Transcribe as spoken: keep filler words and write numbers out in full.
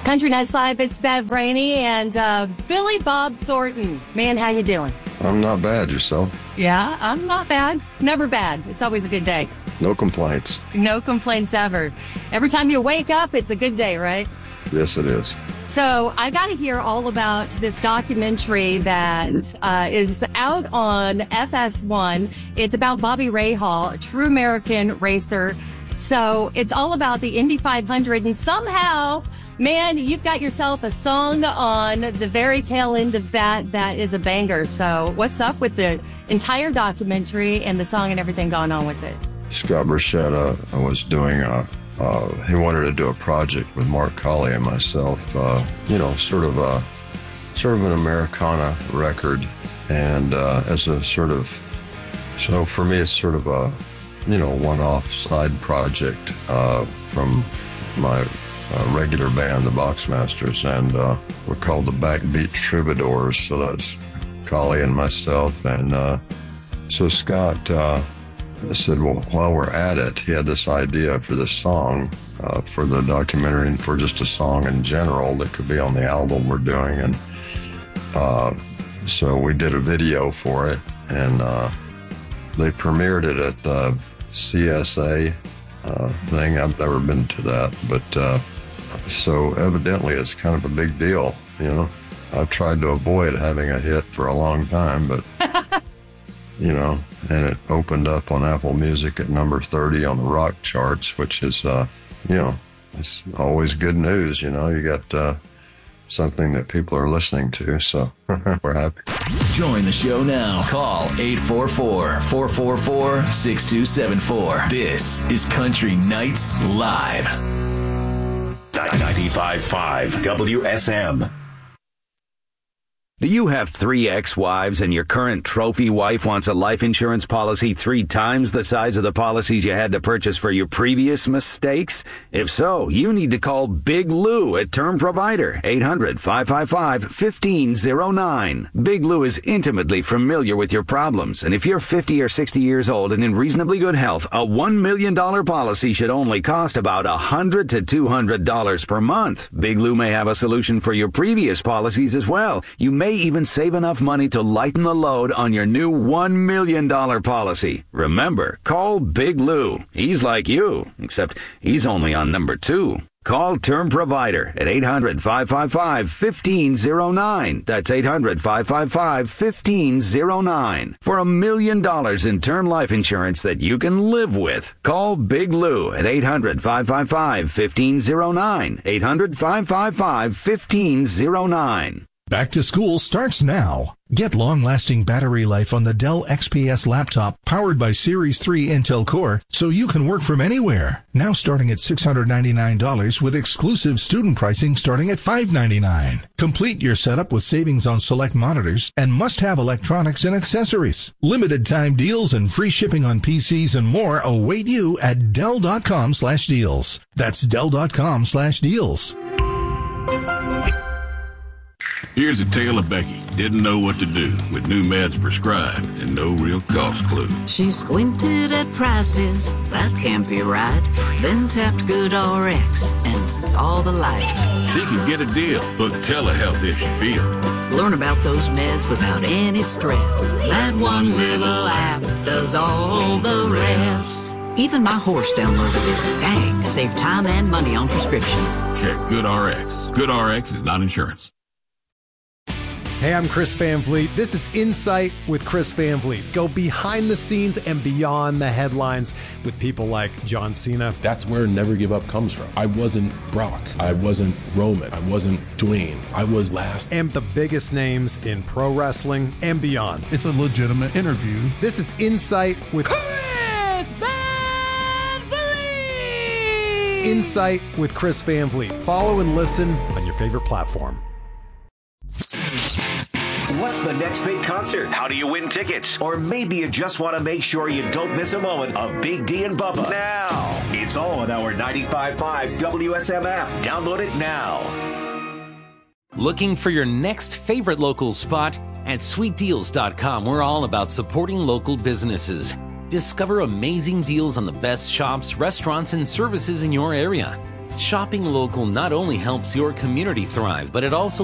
Country Nights Live, it's Bev Rainey and uh, Billy Bob Thornton. Man, how you doing? I'm not bad. Yourself? Yeah, I'm not bad. Never bad. It's always a good day. No complaints. No complaints ever. Every time you wake up, it's a good day, right? Yes, it is. So I got to hear all about this documentary that uh, is out on F S one. It's about Bobby Rahal, a true American racer. So it's all about the Indy five hundred, and somehow, man, you've got yourself a song on the very tail end of that that is a banger. So what's up with the entire documentary and the song and everything going on with it? Scott Borchetta was doing a, uh, he wanted to do a project with Mark Colley and myself, uh, you know, sort of a, sort of an Americana record. And uh, as a sort of, so for me, it's sort of a, you know, one-off side project uh, from my uh, regular band, the Boxmasters, and uh, we're called the Backbeat Troubadours. So that's Colley and myself. And uh, so Scott uh, said, well, while we're at it, he had this idea for this song, uh, for the documentary, and for just a song in general that could be on the album we're doing. And uh, so we did a video for it, and uh, they premiered it at the C S A uh, thing. I've never been to that, but uh, so evidently it's kind of a big deal, you know. I've tried to avoid having a hit for a long time, but you know, and it opened up on Apple Music at number thirty on the rock charts, which is, uh, you know, it's always good news. You know, you got uh, something that people are listening to, so we're happy. Join the show now. Call eight four four, four four four, six two seven four. This is Country Nights Live. ninety-five point five W S M. Do you have three ex-wives and your current trophy wife wants a life insurance policy three times the size of the policies you had to purchase for your previous mistakes? If so, you need to call Big Lou at Term Provider, eight hundred, five five five, one five zero nine. Big Lou is intimately familiar with your problems, and if you're fifty or sixty years old and in reasonably good health, a one million dollars policy should only cost about one hundred to two hundred dollars per month. Big Lou may have a solution for your previous policies as well. You may even save enough money to lighten the load on your new one million dollars policy. Remember, call Big Lou. He's like you, except he's only on number two. Call Term Provider at eight hundred, five five five, one five zero nine. That's eight hundred, five five five, one five zero nine. For a million dollars in term life insurance that you can live with. Call Big Lou at eight hundred, five five five, one five zero nine. eight hundred, five five five, one five zero nine. Back to school starts now. Get long-lasting battery life on the Dell X P S laptop powered by Series three Intel Core so you can work from anywhere. Now starting at six hundred ninety-nine dollars with exclusive student pricing starting at five hundred ninety-nine dollars. Complete your setup with savings on select monitors and must-have electronics and accessories. Limited time deals and free shipping on P Cs and more await you at Dell.com slash deals. That's Dell.com slash deals. Here's a tale of Becky. Didn't know what to do with new meds prescribed and no real cost clue. She squinted at prices, that can't be right. Then tapped GoodRx and saw the light. She could get a deal, book telehealth if she feels. Learn about those meds without any stress. That one little app does all the rest. Even my horse downloaded it. Dang, save time and money on prescriptions. Check GoodRx. GoodRx is not insurance. Hey, I'm Chris Van Vliet. This is Insight with Chris Van Vliet. Go behind the scenes and beyond the headlines with people like John Cena. That's where Never Give Up comes from. I wasn't Brock. I wasn't Roman. I wasn't Dwayne. I was last. And the biggest names in pro wrestling and beyond. It's a legitimate interview. This is Insight with Chris Van Vliet. Insight with Chris Van Vliet. Follow and listen on your favorite platform. What's the next big concert? How do you win tickets? Or maybe you just want to make sure you don't miss a moment of Big D and Bubba. Now, it's all on our ninety-five point five W S M app. Download it now. Looking for your next favorite local spot? At sweet deals dot com, we're all about supporting local businesses. Discover amazing deals on the best shops, restaurants, and services in your area. Shopping local not only helps your community thrive, but it also